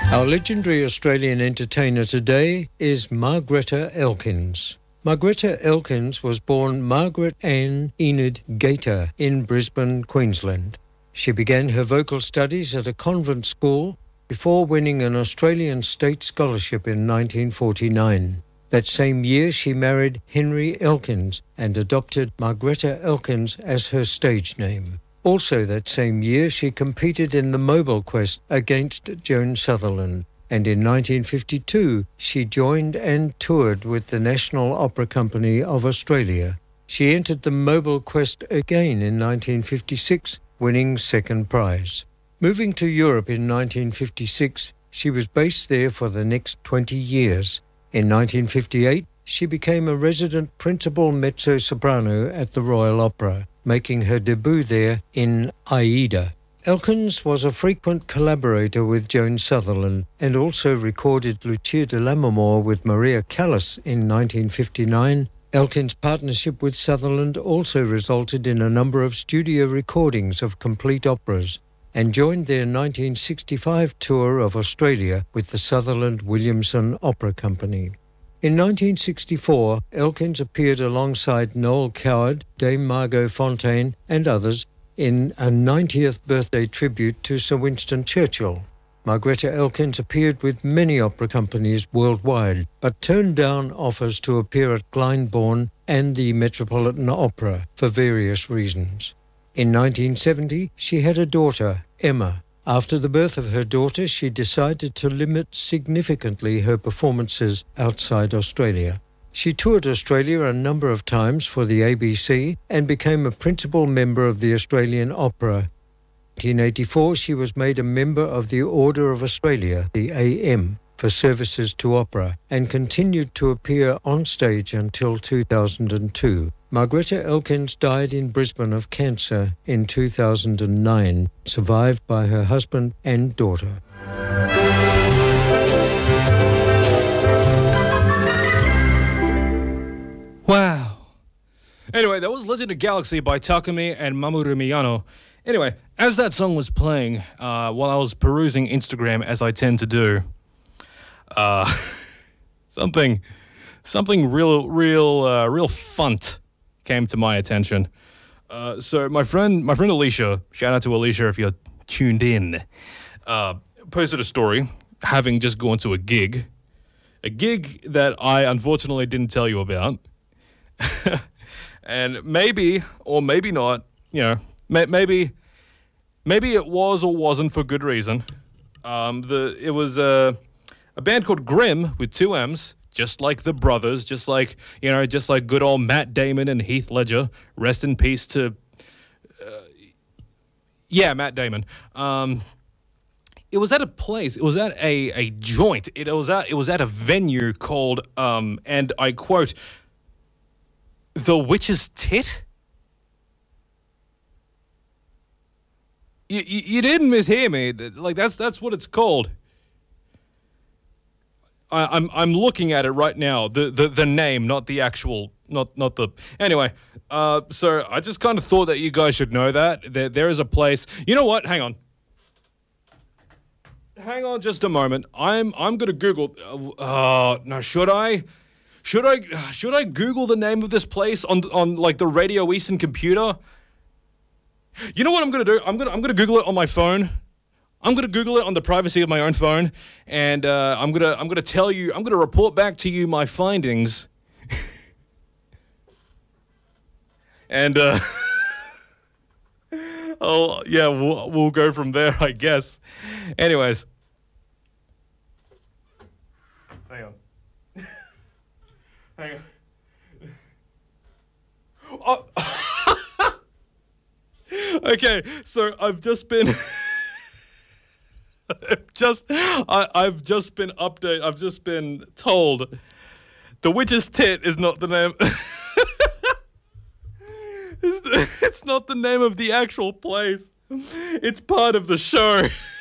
Our legendary Australian entertainer today is Margretta Elkins. Margretta Elkins was born Margaret Ann Enid Gator in Brisbane, Queensland. She began her vocal studies at a convent school before winning an Australian State Scholarship in 1949. That same year, she married Henry Elkins and adopted Margretta Elkins as her stage name. Also that same year, she competed in the Mobile Quest against Joan Sutherland, and in 1952, she joined and toured with the National Opera Company of Australia. She entered the Mobile Quest again in 1956, winning second prize. Moving to Europe in 1956, she was based there for the next 20 years. In 1958, she became a resident principal mezzo-soprano at the Royal Opera, making her debut there in Aida. Elkins was a frequent collaborator with Joan Sutherland and also recorded Lucia de Lammermoor with Maria Callas in 1959. Elkins' partnership with Sutherland also resulted in a number of studio recordings of complete operas and joined their 1965 tour of Australia with the Sutherland Williamson Opera Company. In 1964, Elkins appeared alongside Noel Coward, Dame Margot Fonteyn and others in a 90th birthday tribute to Sir Winston Churchill. Margretta Elkins appeared with many opera companies worldwide, but turned down offers to appear at Glyndebourne and the Metropolitan Opera for various reasons. In 1970, she had a daughter, Emma. After the birth of her daughter, she decided to limit significantly her performances outside Australia. She toured Australia a number of times for the ABC and became a principal member of the Australian Opera. In 1984, she was made a member of the Order of Australia, the AM, for services to opera, and continued to appear on stage until 2002. Margretta Elkins died in Brisbane of cancer in 2009, survived by her husband and daughter. Wow. Anyway, that was Legend of Galaxy by Takumi and Mamoru Miyano. Anyway, as that song was playing, while I was perusing Instagram, as I tend to do, something real funt came to my attention. So my friend Alicia, shout out to Alicia if you're tuned in, posted a story having just gone to a gig that I unfortunately didn't tell you about. And maybe, or maybe not, maybe it was or wasn't for good reason. It was a band called Grimm with two M's, just like the brothers, just like good old Matt Damon and Heath Ledger. Rest in peace to, Matt Damon. It was at a place. It was at a joint. It was at a venue called, and I quote, The Witch's Tit? You didn't mishear me. Like that's what it's called. I'm looking at it right now. The name, not the actual, not the. Anyway, so I just kind of thought that you guys should know that there is a place. You know what? Hang on, just a moment. I'm gonna Google. No, should I? Should I Google the name of this place on like the Radio Eastern computer? You know what I'm gonna do? I'm gonna Google it on my phone. I'm gonna Google it on the privacy of my own phone, and I'm gonna tell you. I'm gonna report back to you my findings. And we'll go from there, I guess. Anyways, hang on. Hang on. Oh. Okay, so I've just been I've just been told The Witch's Tit is not the name. It's not the name of the actual place. It's part of the show.